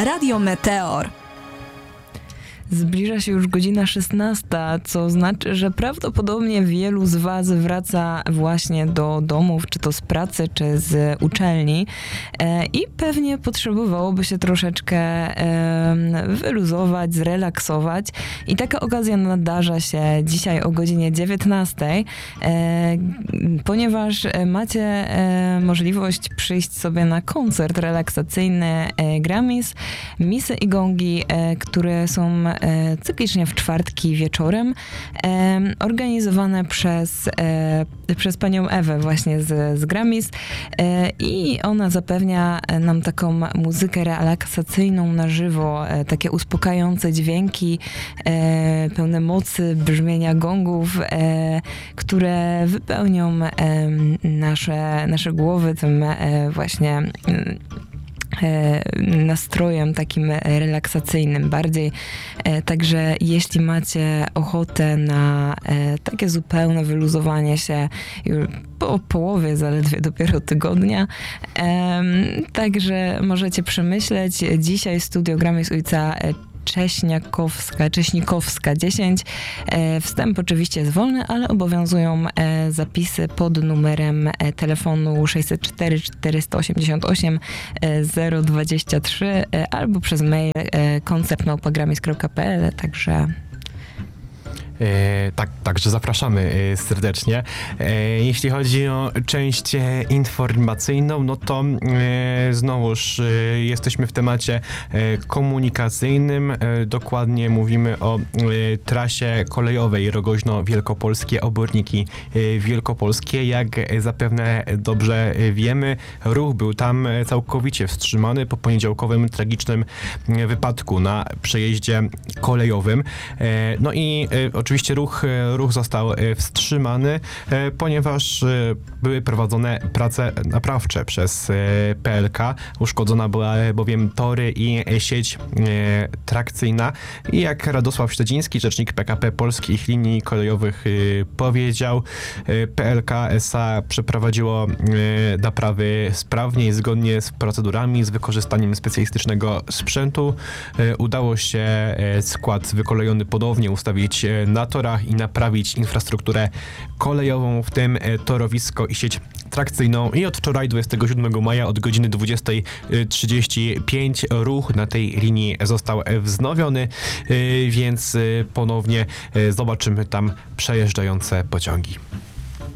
Radio Meteor. Zbliża się już godzina 16, co znaczy, że prawdopodobnie wielu z Was wraca właśnie do domów, czy to z pracy, czy z uczelni i pewnie potrzebowałoby się troszeczkę wyluzować, zrelaksować i taka okazja nadarza się dzisiaj o godzinie 19, ponieważ macie możliwość przyjść sobie na koncert relaksacyjny Grammys, Misy i Gongi, które są cyklicznie w czwartki wieczorem, organizowane przez panią Ewę właśnie z Grammys i ona zapewnia nam taką muzykę relaksacyjną na żywo, takie uspokajające dźwięki, pełne mocy brzmienia gongów, które wypełnią nasze głowy tym właśnie nastrojem takim relaksacyjnym bardziej. Także jeśli macie ochotę na takie zupełne wyluzowanie się już po połowie zaledwie dopiero tygodnia, także możecie przemyśleć. Dzisiaj studio Grammys ulica Cześnikowska 10. Wstęp oczywiście jest wolny, ale obowiązują zapisy pod numerem telefonu 604 488 023 albo przez mail koncert@grammys.pl, także Także zapraszamy serdecznie. Jeśli chodzi o część informacyjną, no to znowuż jesteśmy w temacie komunikacyjnym. Dokładnie mówimy o trasie kolejowej Rogoźno-Wielkopolskie, Oborniki Wielkopolskie. Jak zapewne dobrze wiemy, ruch był tam całkowicie wstrzymany po poniedziałkowym tragicznym wypadku na przejeździe kolejowym. No i oczywiście ruch został wstrzymany, ponieważ były prowadzone prace naprawcze przez PLK. Uszkodzona była bowiem tory i sieć trakcyjna. I jak Radosław Śledziński, rzecznik PKP Polskich Linii Kolejowych powiedział, PLK S.A. przeprowadziło naprawy sprawnie i zgodnie z procedurami, z wykorzystaniem specjalistycznego sprzętu. Udało się skład wykolejony ponownie ustawić na torach i naprawić infrastrukturę kolejową, w tym torowisko i sieć trakcyjną. I od wczoraj, 27 maja, od godziny 20:35 ruch na tej linii został wznowiony, więc ponownie zobaczymy tam przejeżdżające pociągi.